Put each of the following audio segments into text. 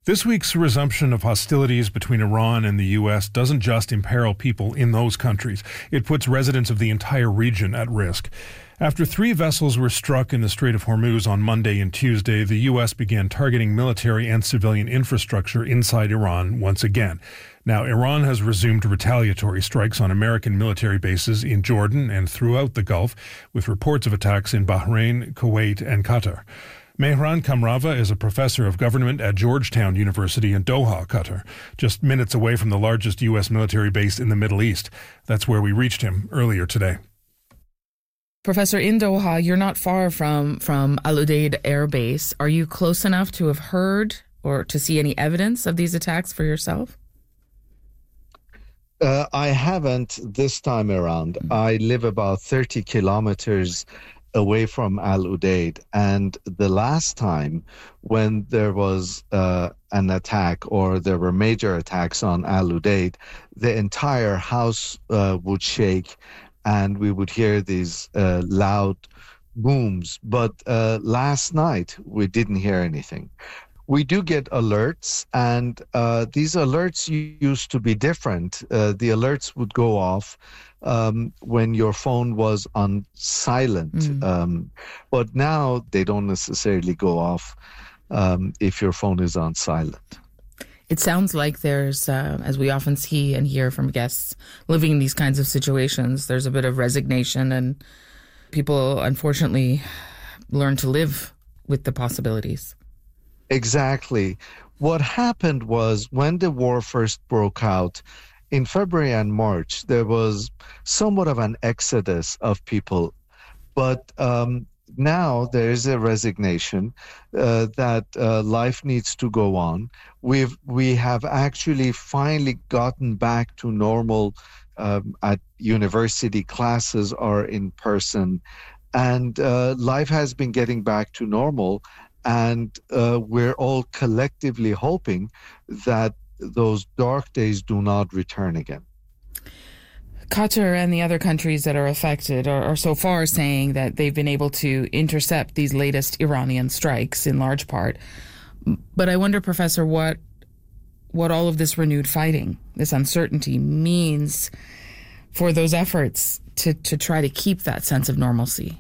This week's resumption of hostilities between Iran and the U.S. doesn't just imperil people in those countries. It puts residents of the entire region at risk. After 3 vessels were struck in the Strait of Hormuz on Monday and Tuesday, the U.S. began targeting military and civilian infrastructure inside Iran once again. Now, Iran has resumed retaliatory strikes on American military bases in Jordan and throughout the Gulf, with reports of attacks in Bahrain, Kuwait, and Qatar. Mehran Kamrava is a professor of government at Georgetown University in Doha, Qatar, just minutes away from the largest U.S. military base in the Middle East. That's where we reached him earlier today. Professor, in Doha, you're not far from Al Udeid Air Base. Are you close enough to have heard or to see any evidence of these attacks for yourself? I haven't this time around. I live about 30 kilometers away from Al Udeid, and the last time when there was an attack or there were major attacks on Al Udeid, the entire house would shake and we would hear these loud booms. But last night we didn't hear anything. We do get alerts, and these alerts used to be different. The alerts would go off when your phone was on silent. But now they don't necessarily go off if your phone is on silent. It sounds like there's, as we often see and hear from guests living in these kinds of situations, there's a bit of resignation, and people unfortunately learn to live with the possibilities. Exactly. What happened was when the war first broke out, in February and March, there was somewhat of an exodus of people. But now there is a resignation that life needs to go on. We have actually finally gotten back to normal at university classes or in person. And life has been getting back to normal. And we're all collectively hoping that those dark days do not return again. Qatar and the other countries that are affected are so far saying that they've been able to intercept these latest Iranian strikes in large part. But I wonder, Professor, what all of this renewed fighting, this uncertainty, means for those efforts to try to keep that sense of normalcy.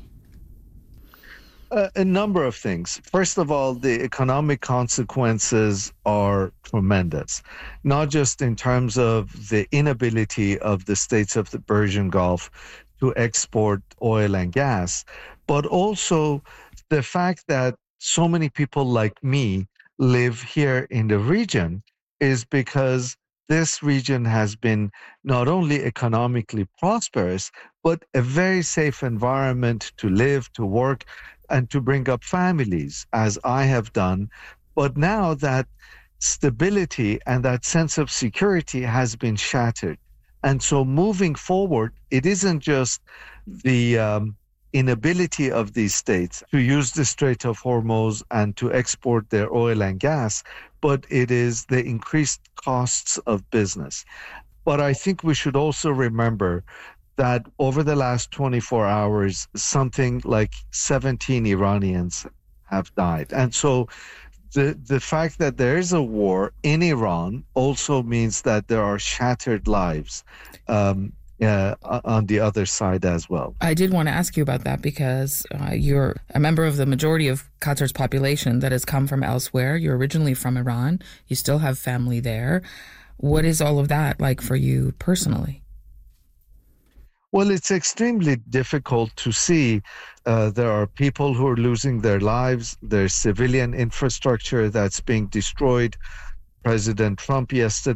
A number of things. First of all, the economic consequences are tremendous, not just in terms of the inability of the states of the Persian Gulf to export oil and gas, but also the fact that so many people like me live here in the region is because this region has been not only economically prosperous, but a very safe environment to live, to work, and to bring up families, as I have done. But now that stability and that sense of security has been shattered. And so moving forward, it isn't just the inability of these states to use the Strait of Hormuz and to export their oil and gas, but it is the increased costs of business. But I think we should also remember that over the last 24 hours, something like 17 Iranians have died. And so the fact that there is a war in Iran also means that there are shattered lives on the other side as well. I did want to ask you about that because you're a member of the majority of Qatar's population that has come from elsewhere. You're originally from Iran. You still have family there. What is all of that like for you personally? Well, it's extremely difficult to see. There are people who are losing their lives. There's civilian infrastructure that's being destroyed. President Trump yesterday